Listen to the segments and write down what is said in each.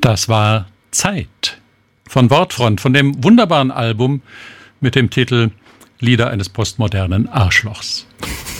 Das war Zeit von Wortfront, von dem wunderbaren Album mit dem Titel Lieder eines postmodernen Arschlochs.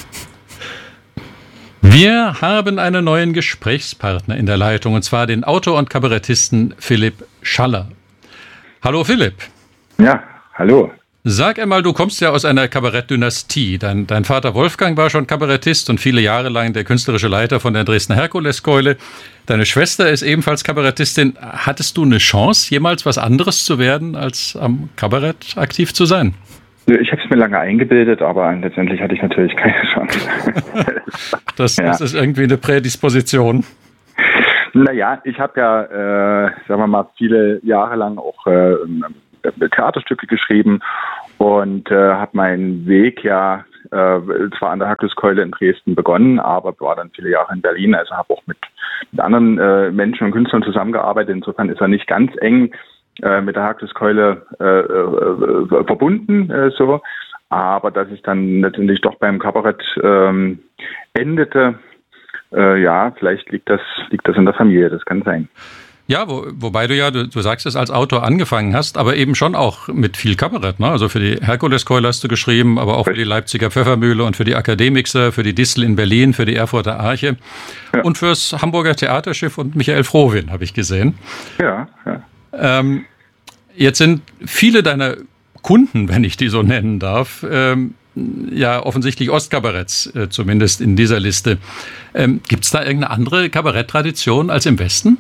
Wir haben einen neuen Gesprächspartner in der Leitung, und zwar den Autor und Kabarettisten Philipp Schaller. Hallo Philipp. Ja, hallo. Sag einmal, du kommst ja aus einer Kabarettdynastie. Dein Vater Wolfgang war schon Kabarettist und viele Jahre lang der künstlerische Leiter von der Dresdner Herkuleskeule. Deine Schwester ist ebenfalls Kabarettistin. Hattest du eine Chance, jemals was anderes zu werden, als am Kabarett aktiv zu sein? Ich habe es mir lange eingebildet, aber letztendlich hatte ich natürlich keine Chance. Das ist irgendwie eine Prädisposition. Naja, ich habe ja, sagen wir mal, viele Jahre lang auch Theaterstücke geschrieben und habe meinen Weg ja zwar an der Herkuleskeule in Dresden begonnen, aber war dann viele Jahre in Berlin, also habe auch mit anderen Menschen und Künstlern zusammengearbeitet. Insofern ist er nicht ganz eng mit der Herkuleskeule verbunden, so. Aber dass es dann letztendlich doch beim Kabarett endete, vielleicht liegt das in der Familie, das kann sein. Ja, wobei du sagst es, als Autor angefangen hast, aber eben schon auch mit viel Kabarett, ne? Also für die Herkuleskeule hast du geschrieben, aber auch für die Leipziger Pfeffermühle und für die Akademixer, für die Distel in Berlin, für die Erfurter Arche und fürs Hamburger Theaterschiff und Michael Frohwin, habe ich gesehen. Ja. Jetzt sind viele deiner Kunden, wenn ich die so nennen darf, offensichtlich Ostkabaretts, zumindest in dieser Liste. Gibt es da irgendeine andere Kabaretttradition als im Westen?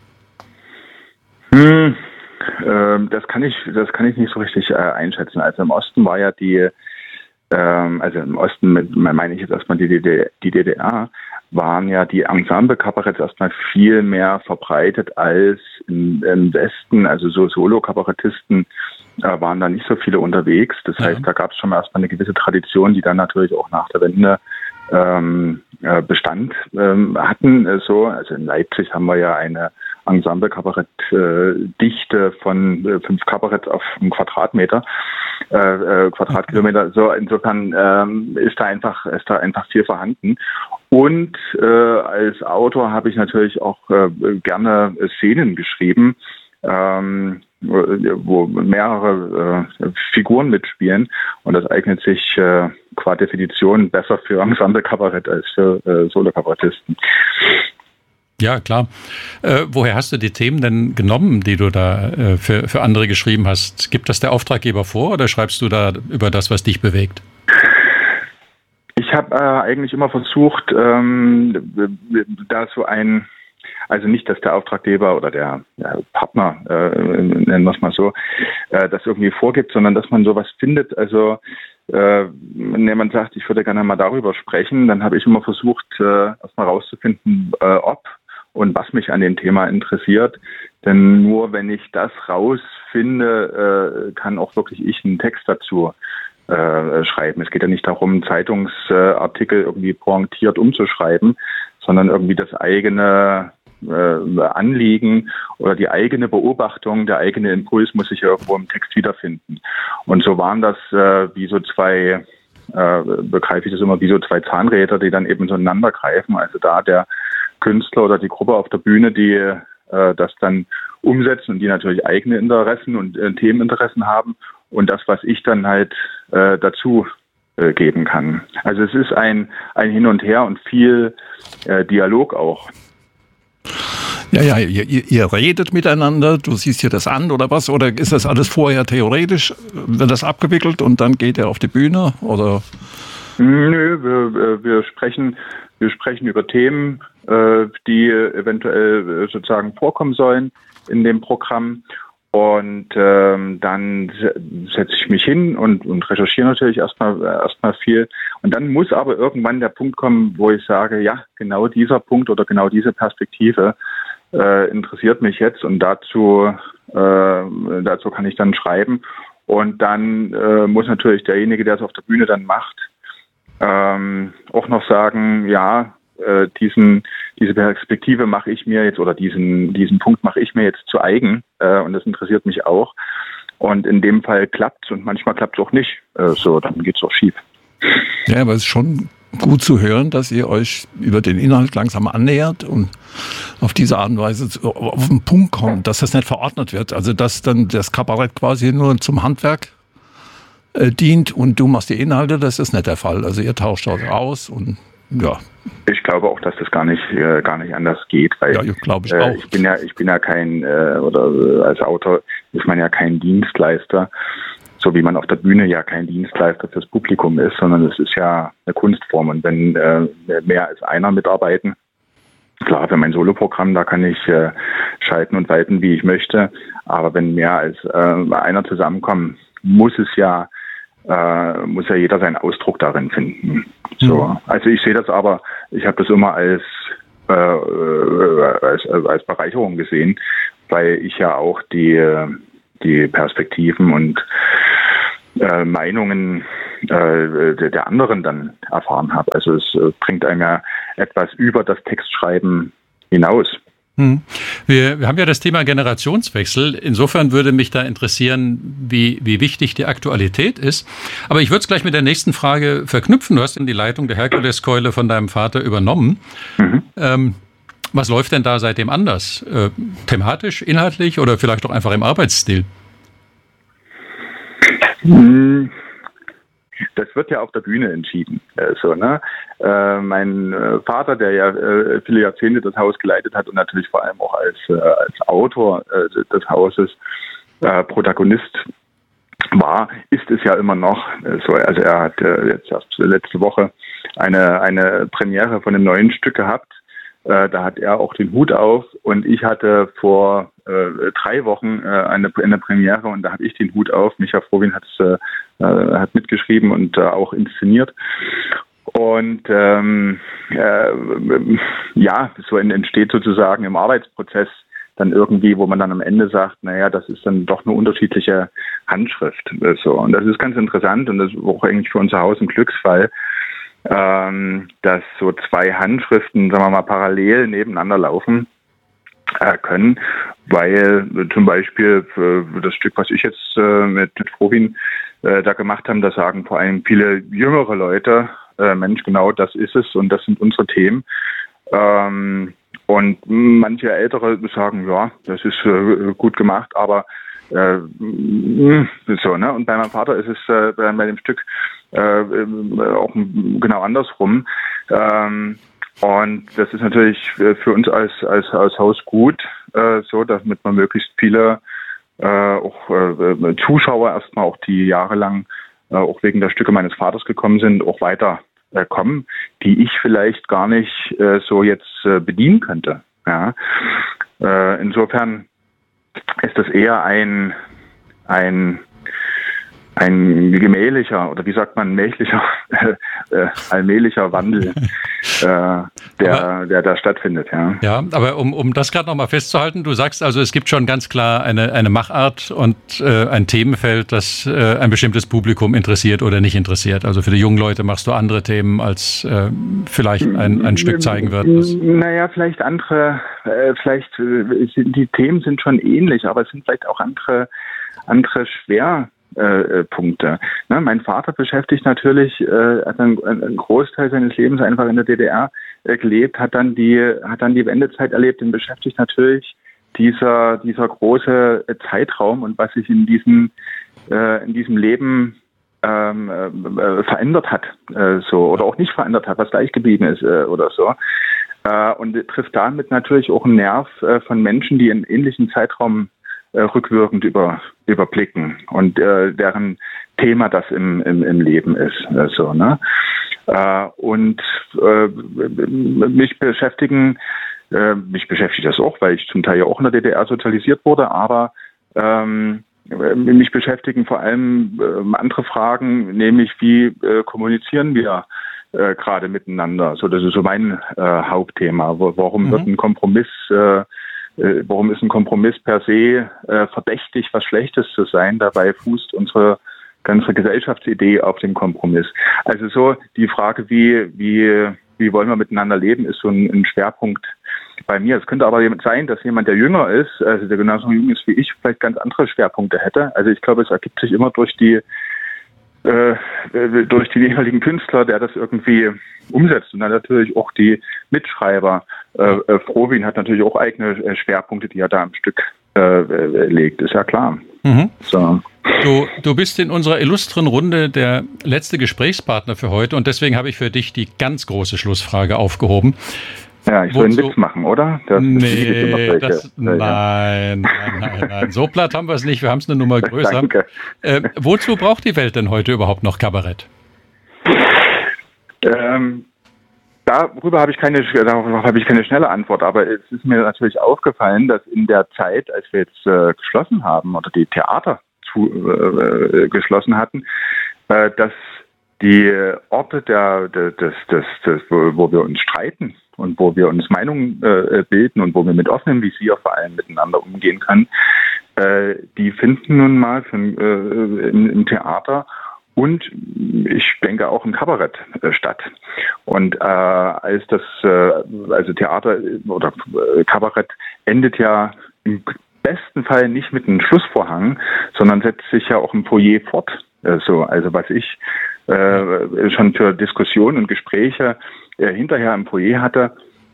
Das kann ich nicht so richtig einschätzen. Also im Osten war ja im Osten meine ich jetzt erstmal die DDR, waren ja die Ensemble-Kabaretts erstmal viel mehr verbreitet als im Westen. Also so Solo-Kabarettisten waren da nicht so viele unterwegs. Das heißt, da gab es schon mal erstmal eine gewisse Tradition, die dann natürlich auch nach der Wende Bestand hatten. Also in Leipzig haben wir ja eine Ensemble-Kabarett-Dichte von 5 Kabaretts auf einen Quadratkilometer. So, insofern ist da einfach viel vorhanden. Und als Autor habe ich natürlich auch gerne Szenen geschrieben, wo mehrere Figuren mitspielen. Und das eignet sich qua Definition besser für Ensemble-Kabarett als für Solo-Kabarettisten. Ja, klar. Woher hast du die Themen denn genommen, die du da für andere geschrieben hast? Gibt das der Auftraggeber vor oder schreibst du da über das, was dich bewegt? Ich habe eigentlich immer versucht, also nicht, dass der Auftraggeber oder der Partner, nennen wir es mal so, das irgendwie vorgibt, sondern dass man sowas findet. Also wenn jemand sagt, ich würde gerne mal darüber sprechen, dann habe ich immer versucht, erstmal rauszufinden, ob und was mich an dem Thema interessiert. Denn nur wenn ich das rausfinde, kann auch wirklich ich einen Text dazu schreiben. Es geht ja nicht darum, Zeitungsartikel irgendwie pointiert umzuschreiben, sondern irgendwie das eigene Anliegen oder die eigene Beobachtung, der eigene Impuls muss sich irgendwo im Text wiederfinden. Und so waren das wie so zwei, begreife ich das immer, wie so zwei Zahnräder, die dann eben so ineinander greifen. Also da der Künstler oder die Gruppe auf der Bühne, die das dann umsetzen und die natürlich eigene Interessen und Themeninteressen haben und das, was ich dann halt dazu geben kann. Also es ist ein Hin und Her und viel Dialog auch. Ja, ihr redet miteinander, du siehst dir das an oder was? Oder ist das alles vorher theoretisch, wird das abgewickelt und dann geht er auf die Bühne? Oder? Nö, wir sprechen über Themen, die eventuell sozusagen vorkommen sollen in dem Programm. Und dann setze ich mich hin und recherchiere natürlich erstmal viel. Und dann muss aber irgendwann der Punkt kommen, wo ich sage, ja, genau dieser Punkt oder genau diese Perspektive interessiert mich jetzt. Und dazu kann ich dann schreiben. Und dann muss natürlich derjenige, der es auf der Bühne dann macht, auch noch sagen, ja, diese Perspektive mache ich mir jetzt oder diesen Punkt mache ich mir jetzt zu eigen und das interessiert mich auch. Und in dem Fall klappt's und manchmal klappt's auch nicht. Dann geht's auch schief. Ja, aber es ist schon gut zu hören, dass ihr euch über den Inhalt langsam annähert und auf diese Art und Weise auf den Punkt kommt, dass das nicht verordnet wird. Also dass dann das Kabarett quasi nur zum Handwerk dient und du machst die Inhalte, das ist nicht der Fall. Also ihr tauscht das aus und ja. Ich glaube auch, dass das gar nicht anders geht, weil glaube ich auch. Ich bin ja kein oder als Autor ist man ja kein Dienstleister, so wie man auf der Bühne ja kein Dienstleister fürs Publikum ist, sondern es ist ja eine Kunstform. Und wenn mehr als einer mitarbeiten, klar, für mein Soloprogramm, da kann ich schalten und walten, wie ich möchte, aber wenn mehr als einer zusammenkommen, muss ja jeder seinen Ausdruck darin finden. So, also ich sehe das aber, ich habe das immer als Bereicherung gesehen, weil ich ja auch die Perspektiven und Meinungen der anderen dann erfahren habe. Also es bringt einem ja etwas über das Textschreiben hinaus. Wir haben ja das Thema Generationswechsel. Insofern würde mich da interessieren, wie wichtig die Aktualität ist. Aber ich würde es gleich mit der nächsten Frage verknüpfen. Du hast die Leitung der Herkuleskeule von deinem Vater übernommen. Was läuft denn da seitdem anders? Thematisch, inhaltlich oder vielleicht auch einfach im Arbeitsstil? Das wird ja auf der Bühne entschieden. Mein Vater, der ja viele Jahrzehnte das Haus geleitet hat und natürlich vor allem auch als Autor des Hauses Protagonist war, ist es ja immer noch so. Also er hat jetzt erst letzte Woche eine Premiere von einem neuen Stück gehabt. Da hat er auch den Hut auf und ich hatte vor 3 Wochen eine Premiere und da habe ich den Hut auf. Micha Frowin hat mitgeschrieben und auch inszeniert. Und so entsteht sozusagen im Arbeitsprozess dann irgendwie, wo man dann am Ende sagt, naja, das ist dann doch eine unterschiedliche Handschrift. So. Und das ist ganz interessant und das ist auch eigentlich für unser Haus ein Glücksfall, dass so 2 Handschriften, sagen wir mal, parallel nebeneinander laufen können, weil zum Beispiel für das Stück, was ich jetzt mit Frowin da gemacht habe, da sagen vor allem viele jüngere Leute, Mensch, genau das ist es und das sind unsere Themen. Und manche Ältere sagen, ja, das ist gut gemacht, aber so, ne? Und bei meinem Vater ist es bei dem Stück auch genau andersrum. Und das ist natürlich für uns als Haus gut, so, damit man möglichst viele auch Zuschauer erstmal auch die jahrelang auch wegen der Stücke meines Vaters gekommen sind, auch weiter kommen, die ich vielleicht gar nicht so jetzt bedienen könnte. Ja. Insofern ist das eher ein gemächlicher oder wie sagt man, mächlicher, allmählicher Wandel, der da stattfindet. Ja, ja, aber um das gerade nochmal festzuhalten, du sagst also, es gibt schon ganz klar eine Machart und ein Themenfeld, das ein bestimmtes Publikum interessiert oder nicht interessiert. Also für die jungen Leute machst du andere Themen, als vielleicht ein Stück zeigen wird. Naja, vielleicht andere, die Themen sind schon ähnlich, aber es sind vielleicht auch andere Schwerpunkte. Ne, mein Vater beschäftigt natürlich, hat einen Großteil seines Lebens einfach in der DDR gelebt, hat dann die Wendezeit erlebt und beschäftigt natürlich dieser große Zeitraum und was sich in diesem Leben verändert hat, so, oder auch nicht verändert hat, was gleich geblieben ist oder so. Und trifft damit natürlich auch einen Nerv von Menschen, die einen ähnlichen Zeitraum rückwirkend überblicken und deren Thema das im Leben ist. So, ne? Und mich beschäftigt das auch, weil ich zum Teil ja auch in der DDR sozialisiert wurde, aber mich beschäftigen vor allem andere Fragen, nämlich wie kommunizieren wir gerade miteinander. So, das ist so mein Hauptthema. Warum wird ein Kompromiss warum ist ein Kompromiss per se verdächtig, was Schlechtes zu sein? Dabei fußt unsere ganze Gesellschaftsidee auf dem Kompromiss. Also so die Frage, wie wollen wir miteinander leben, ist so ein Schwerpunkt bei mir. Es könnte aber sein, dass jemand, der jünger ist, also der genauso jung ist wie ich, vielleicht ganz andere Schwerpunkte hätte. Also ich glaube, es ergibt sich immer durch die durch den jeweiligen Künstler, der das irgendwie umsetzt. Und dann natürlich auch die Mitschreiber. Frohwin hat natürlich auch eigene Schwerpunkte, die er da am Stück legt, ist ja klar. Mhm. So. Du bist in unserer illustren Runde der letzte Gesprächspartner für heute und deswegen habe ich für dich die ganz große Schlussfrage aufgehoben. Ja, ich soll einen Witz machen, oder? Nein. So platt haben wir es nicht. Wir haben es eine Nummer größer. Danke. Wozu braucht die Welt denn heute überhaupt noch Kabarett? Darauf habe ich keine schnelle Antwort. Aber es ist mir natürlich aufgefallen, dass in der Zeit, als wir jetzt geschlossen haben oder die Theater geschlossen hatten, dass die Orte, wo wir uns streiten und wo wir uns Meinungen bilden und wo wir mit offenem Visier vor allem miteinander umgehen können, die finden nun mal im Theater und ich denke auch im Kabarett statt. Und also Theater oder Kabarett endet ja im besten Fall nicht mit einem Schlussvorhang, sondern setzt sich ja auch im Foyer fort. Also was ich schon für Diskussionen und Gespräche hinterher im Foyer hatte,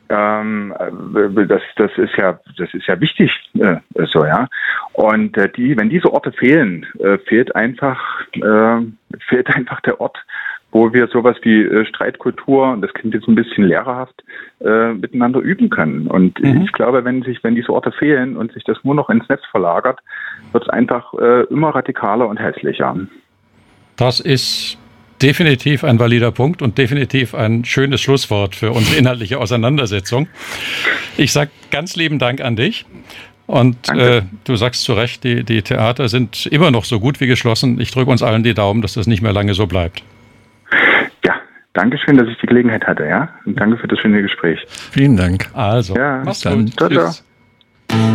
das ist ja wichtig, so, ja. Und wenn diese Orte fehlen, fehlt einfach der Ort, wo wir sowas wie Streitkultur, und das klingt jetzt ein bisschen lehrerhaft, miteinander üben können. Und ich glaube, wenn diese Orte fehlen und sich das nur noch ins Netz verlagert, wird es einfach immer radikaler und hässlicher. Das ist definitiv ein valider Punkt und definitiv ein schönes Schlusswort für unsere inhaltliche Auseinandersetzung. Ich sage ganz lieben Dank an dich. Und du sagst zu Recht, die Theater sind immer noch so gut wie geschlossen. Ich drücke uns allen die Daumen, dass das nicht mehr lange so bleibt. Ja, danke schön, dass ich die Gelegenheit hatte. Ja? Und danke für das schöne Gespräch. Vielen Dank. Also, ja, mach's gut. Ciao.